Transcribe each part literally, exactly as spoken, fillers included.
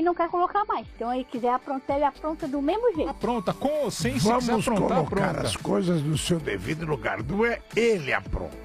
não quer colocar mais. Então, ele quiser aprontar, ele apronta do mesmo jeito. Apronta, com ou sem, se Vamos quiser aprontar, colocar apronta. as coisas no seu devido lugar. Não é ele apronta.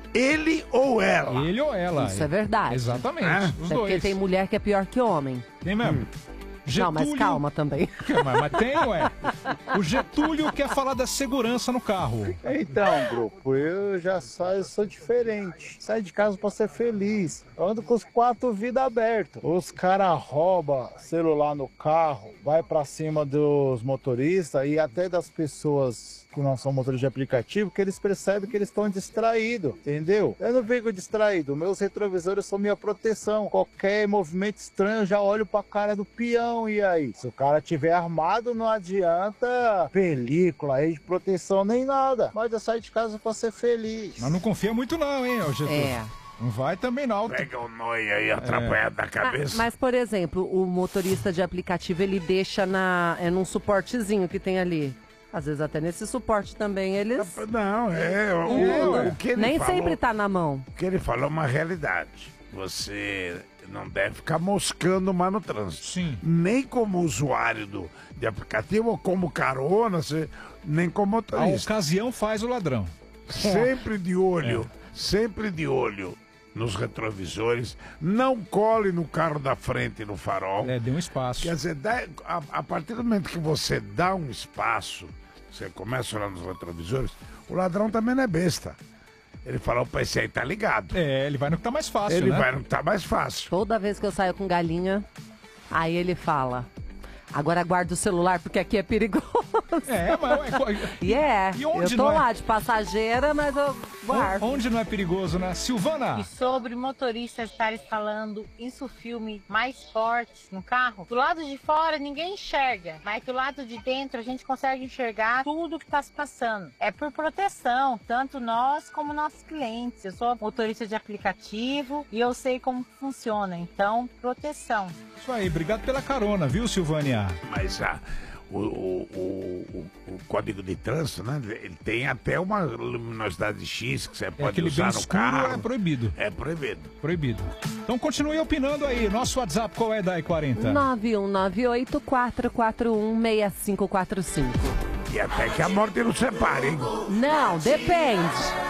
Ele ou ela. Ele ou ela. Isso é verdade. Exatamente, É? os É porque dois. tem mulher que é pior que homem. Tem mesmo? Hum. Não, mas calma também. Mas, mas tem, ué. O Getúlio quer falar da segurança no carro. Então, grupo, eu já saio, eu sou diferente. Saio de casa pra ser feliz. Eu ando com os quatro vidros abertos. Os caras roubam celular no carro, vai pra cima dos motoristas e até das pessoas que não são motoristas de aplicativo, que eles percebem que eles estão distraídos, entendeu? Eu não fico distraído, meus retrovisores são minha proteção. Qualquer movimento estranho, eu já olho pra cara do peão, e aí? Se o cara tiver armado, não adianta película aí de proteção nem nada. Mas eu saio de casa pra ser feliz. Mas não confia muito não, hein, ô Getúlio? É. Não vai também não. Pega o noia aí atrapalhado na cabeça. Ah, mas, por exemplo, o motorista de aplicativo, ele deixa na, é num suportezinho que tem ali. Às vezes até nesse suporte também eles... Não, é... O, Hum, o que ele nem falou, sempre tá na mão. O que ele falou é uma realidade. Você não deve ficar moscando mais no trânsito. Sim. Nem como usuário do, de aplicativo, ou como carona, você, nem como A motorista. ocasião faz o ladrão. Sempre de olho, sempre de olho nos retrovisores. Não cole no carro da frente no farol. É, dê um espaço. Quer dizer, dá- a, a partir do momento que você dá um espaço, você começa a olhar nos retrovisores, o ladrão também não é besta. Ele fala, opa, esse aí tá ligado. É, ele vai no que tá mais fácil, Ele né? vai no que tá mais fácil. Toda vez que eu saio com galinha, aí ele fala... Agora guarda o celular, porque aqui é perigoso. É, mas... É, E é, E onde eu tô não é? lá de passageira, mas eu guardo. onde não é perigoso, né? Silvana! E sobre motoristas estarem falando isso filme mais fortes no carro, do lado de fora ninguém enxerga, mas do lado de dentro a gente consegue enxergar tudo que está se passando. É por proteção, tanto nós como nossos clientes. Eu sou motorista de aplicativo e eu sei como funciona, então proteção. Isso aí, obrigado pela carona, viu, Silvânia? Mas a, o, o, o, o código de trânsito, né? Ele tem até uma luminosidade X que você É pode aquele usar bem no escuro, carro. é proibido. É proibido. Proibido. Então continue opinando aí. Nosso WhatsApp, qual é, Dai quarenta? nove um nove oito, quatro quatro um, seis cinco quatro cinco. E até que a morte não separe, hein? Não, depende.